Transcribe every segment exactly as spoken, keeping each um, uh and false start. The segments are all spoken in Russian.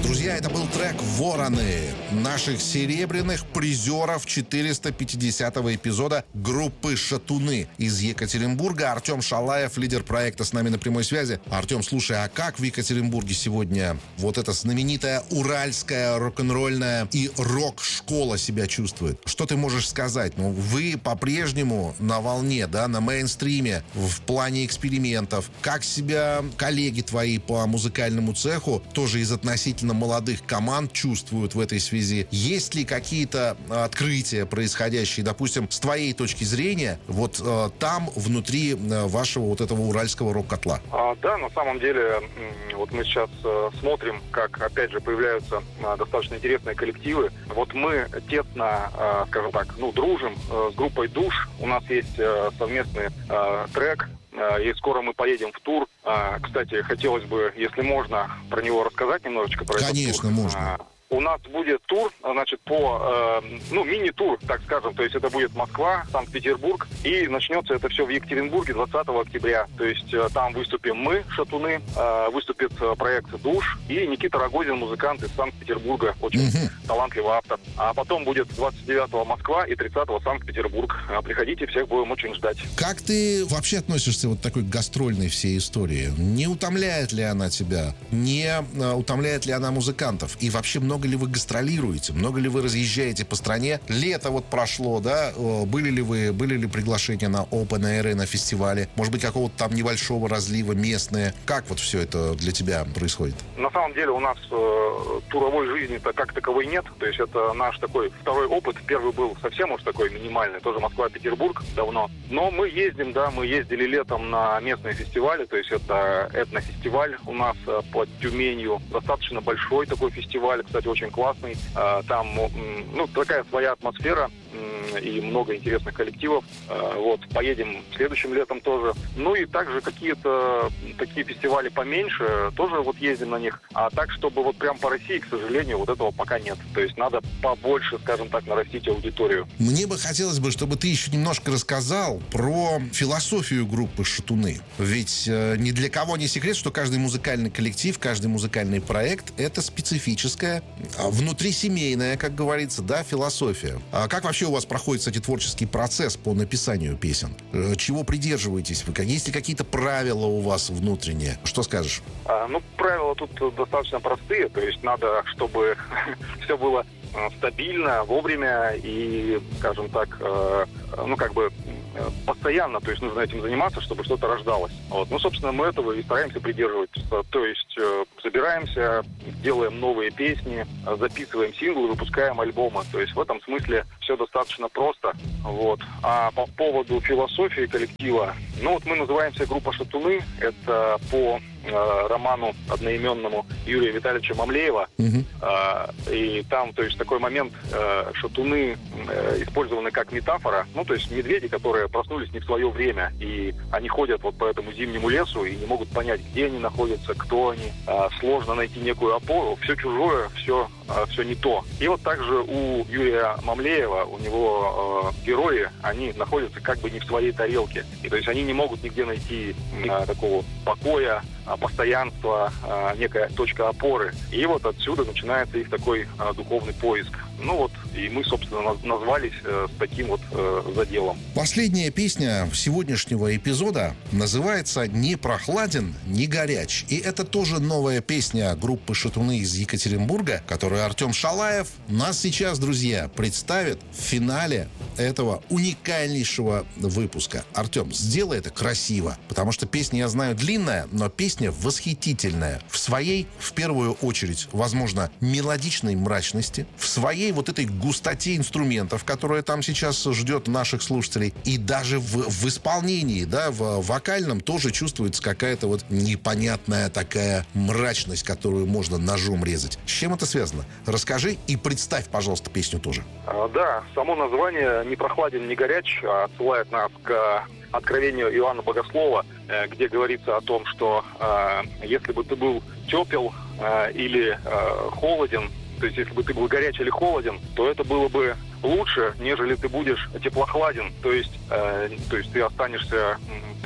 Друзья, это был трек «Вороны» наших серебряных призеров четыреста пятидесятого эпизода группы «Шатуны» из Екатеринбурга. Артем Шалаев, лидер проекта, с нами на прямой связи. Артем, слушай, а как в Екатеринбурге сегодня вот эта знаменитая уральская рок-н-ролльная и рок-школа себя чувствует? Что ты можешь сказать? Ну, вы по-прежнему на волне, да, на мейнстриме в плане экспериментов. Как себя коллеги твои по музыкальному цеху, тоже из относительно молодых команд, чувствуют в этой связи? Есть ли какие-то открытия, происходящие, допустим, с твоей точки зрения, вот э, там, внутри э, вашего вот этого уральского рок-котла? А, да, на самом деле, вот мы сейчас э, смотрим, как, опять же, появляются э, достаточно интересные коллективы. Вот мы тесно, э, скажем так, ну, дружим э, с группой «Душ». У нас есть э, совместный э, трек, и скоро мы поедем в тур. Кстати, хотелось бы, если можно, про него рассказать немножечко. Про Конечно, этот тур. можно. У нас будет тур, значит, по, э, ну, мини-тур, так скажем. То есть это будет Москва, Санкт-Петербург. И начнется это все в Екатеринбурге двадцатого октября. То есть э, там выступим мы, Шатуны, э, выступит э, проект «Душ». И Никита Рогозин, музыкант из Санкт-Петербурга. Очень mm-hmm. талантливый автор. А потом будет двадцать девятого Москва и тридцатого Санкт-Петербург. Приходите, всех будем очень ждать. Как ты вообще относишься вот к такой гастрольной всей истории? Не утомляет ли она тебя? Не э, утомляет ли она музыкантов? И вообще много Много ли вы гастролируете? Много ли вы разъезжаете по стране? Лето вот прошло, да? Были ли вы, были ли приглашения на Open Air, на фестивале? Может быть, какого-то там небольшого разлива местные? Как вот все это для тебя происходит? На самом деле у нас э, туровой жизни-то как таковой нет. То есть это наш такой второй опыт. Первый был совсем уж такой минимальный. Тоже Москва-Петербург давно. Но мы ездим, да, мы ездили летом на местные фестивали. То есть это этнофестиваль у нас э, под Тюменью. Достаточно большой такой фестиваль, кстати, очень классный. Там, ну, такая своя атмосфера и много интересных коллективов. Вот, поедем следующим летом тоже. Ну и также какие-то такие фестивали поменьше, тоже вот ездим на них. А так, чтобы вот прям по России, к сожалению, вот этого пока нет. То есть надо побольше, скажем так, нарастить аудиторию. Мне бы хотелось бы, чтобы ты еще немножко рассказал про философию группы «Шатуны». Ведь э, ни для кого не секрет, что каждый музыкальный коллектив, каждый музыкальный проект — это специфическая, внутрисемейная, как говорится, да, философия. А как вообще у вас проходит, кстати, творческий процесс по написанию песен? Чего придерживаетесь вы? Есть ли какие-то правила у вас внутренние? Что скажешь? А, ну, правила тут достаточно простые. То есть надо, чтобы все было стабильно, вовремя и, скажем так, э, ну, как бы постоянно, то есть нужно этим заниматься, чтобы что-то рождалось. Вот. Ну, собственно, мы этого и стараемся придерживаться. То есть э, собираемся, делаем новые песни, записываем синглы, выпускаем альбомы. То есть в этом смысле все достаточно просто. Вот. А по поводу философии коллектива, ну вот мы называемся группа «Шатуны». Это по э, роману одноименному Юрия Витальевича Мамлеева. Mm-hmm. Э, и там, то есть, такой момент, э, шатуны э, использованы как метафора. Ну, то есть медведи, которые проснулись не в свое время, и они ходят вот по этому зимнему лесу и не могут понять, где они находятся, кто они. Э, сложно найти некую опору. Все чужое, все, э, все не то. И вот также у Юрия Мамлеева, у него э, герои, они находятся как бы не в своей тарелке. И то есть они не могут нигде найти э, такого покоя, постоянства, некая точка опоры. И вот отсюда начинается их такой духовный поиск. Ну вот, и мы, собственно, назвались с таким вот заделом. Последняя песня сегодняшнего эпизода называется «Не прохладен, не горяч». И это тоже новая песня группы «Шатуны» из Екатеринбурга, которую Артем Шалаев нас сейчас, друзья, представит в финале этого уникальнейшего выпуска. Артем, сделай это красиво, потому что песня, я знаю, длинная, но песня восхитительная. В своей, в первую очередь, возможно, мелодичной мрачности, в своей вот этой густоте инструментов, которая там сейчас ждет наших слушателей, и даже в, в исполнении, да, в вокальном тоже чувствуется какая-то вот непонятная такая мрачность, которую можно ножом резать. С чем это связано? Расскажи и представь, пожалуйста, песню тоже. А, да, само название «Не прохладен, не горяч» отсылает нас к откровению Иоанна Богослова, где говорится о том, что э, если бы ты был тепел э, или э, холоден, то есть если бы ты был горяч или холоден, то это было бы лучше, нежели ты будешь теплохладен. То есть, э, то есть ты останешься таким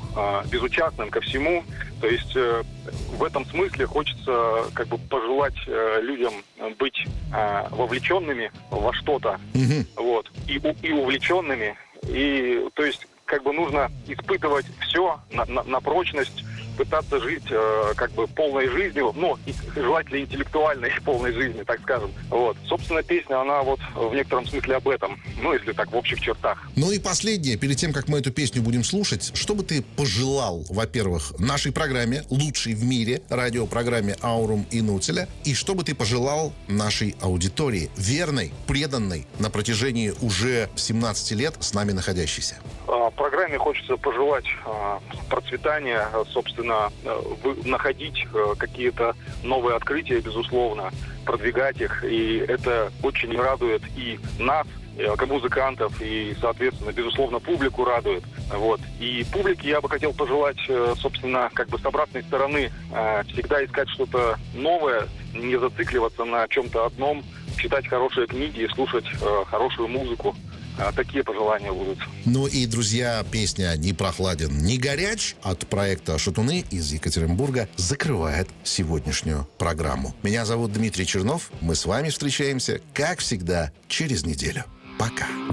э, безучастным ко всему. То есть э, в этом смысле хочется как бы пожелать э, людям быть э, вовлеченными во что-то, Мгм. вот, и, у- и увлеченными. И, то есть, как бы нужно испытывать все на, на- на прочность, пытаться жить э, как бы полной жизнью, ну, и желательно интеллектуальной полной жизнью, так скажем. Вот. Собственно, песня, она вот в некотором смысле об этом, ну, если так в общих чертах. Ну и последнее, перед тем, как мы эту песню будем слушать, что бы ты пожелал, во-первых, нашей программе, лучшей в мире, радиопрограмме «Аурум Инутиля», и что бы ты пожелал нашей аудитории, верной, преданной на протяжении уже семнадцати лет с нами находящейся? А, Программе хочется пожелать а, процветания, а, собственно, а, вы- находить а, какие-то новые открытия, безусловно, продвигать их. И это очень радует и нас, и, а, как музыкантов, и, соответственно, безусловно, публику радует. Вот. И публике я бы хотел пожелать, э, собственно, как бы с обратной стороны, э, всегда искать что-то новое, не зацикливаться на чем-то одном, читать хорошие книги и слушать э, хорошую музыку. А, Такие пожелания будут. Ну и, друзья, песня «Не прохладен, не горяч» от проекта «Шатуны» из Екатеринбурга закрывает сегодняшнюю программу. Меня зовут Дмитрий Чернов. Мы с вами встречаемся, как всегда, через неделю. Пока.